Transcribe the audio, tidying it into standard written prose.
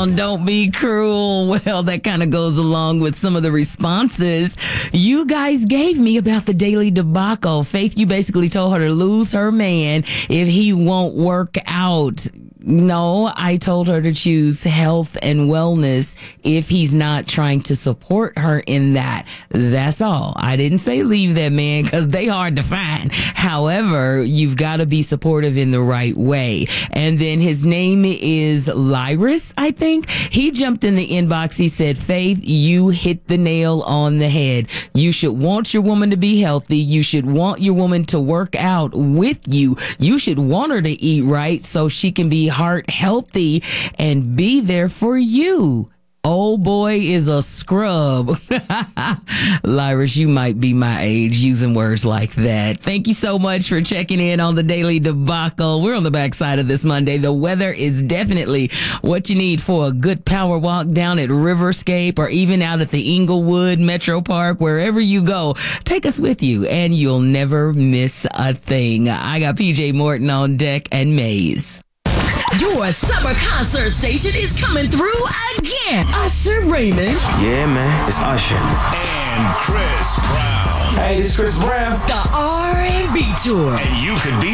down. Don't be cruel. Well, that kind of goes along with some of the responses you guys gave me about the daily debacle. Faith, you basically told her to lose her man if he won't work out. No, I told her to choose health and wellness if he's not trying to support her in that. That's all. I didn't say leave that man because they hard to find. However, you've got to be supportive in the right way. And then his name is Lyris, I think. He jumped in the inbox. He said, Faith, you hit the nail on the head. You should want your woman to be healthy. You should want your woman to work out with you. You should want her to eat right so she can be heart healthy and be there for you. Old boy is a scrub. Lyris, you might be my age using words like that. Thank you so much for checking in on the Daily Debacle. We're on the backside of this Monday. The weather is definitely what you need for a good power walk down at Riverscape or even out at the Inglewood Metro Park. Wherever you go, take us with you and you'll never miss a thing. I got PJ Morton on deck and Maze. Your summer concert station is coming through again. Usher Raymond. Yeah, man, it's Usher. And Chris Brown. Hey, this is Chris Brown. The R&B Tour. And you could be